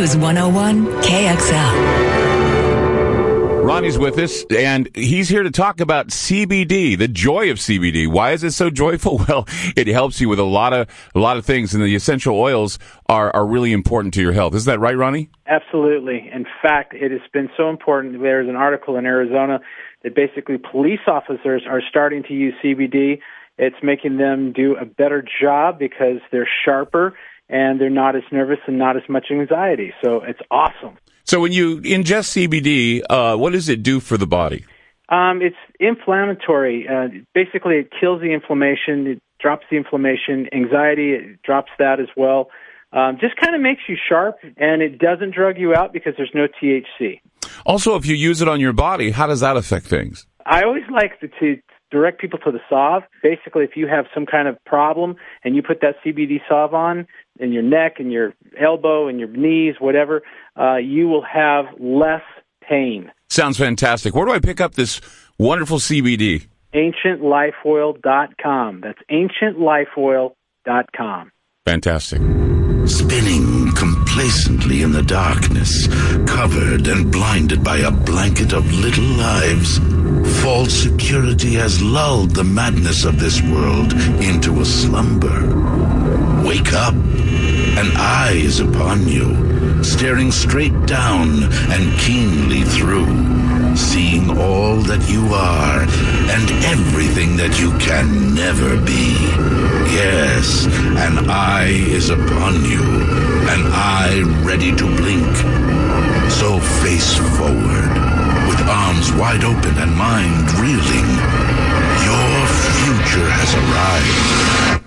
News 101 KXL. Ronnie's with us, and he's here to talk about CBD, the joy of CBD. Why is it so joyful? Well, it helps you with a lot of things, and the essential oils are really important to your health. Is that right, Ronnie? Absolutely. In fact, it has been so important. There's an article in Arizona that basically police officers are starting to use CBD. It's making them do a better job because they're sharper and they're not as nervous and not as much anxiety. So it's awesome. So when you ingest CBD, what does it do for the body? It's inflammatory. Basically, it kills the inflammation. It drops the inflammation. Anxiety, it drops that as well. Just kind of makes you sharp, and it doesn't drug you out because there's no THC. Also, if you use it on your body, how does that affect things? I always like to direct people to the salve. Basically, if you have some kind of problem and you put that CBD salve on in your neck and your elbow and your knees, whatever, you will have less pain. Sounds fantastic. Where do I pick up this wonderful CBD? AncientLifeOil.com. That's AncientLifeOil.com. Fantastic. Spinning complacently in the darkness, covered and blinded by a blanket of little lives, false security has lulled the madness of this world into a slumber. Wake up. An eye is upon you, staring straight down and keenly through, seeing all that you are and everything that you can never be. Yes, an eye is upon you, an eye ready to blink. So face forward, with arms wide open and mind reeling. Your future has arrived.